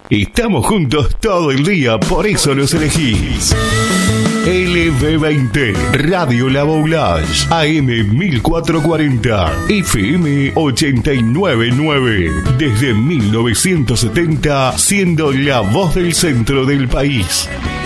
Estamos juntos todo el día, por eso los elegís. LB20, Radio La Boulage, AM 1440, FM 899. Desde 1970, siendo la voz del centro del país.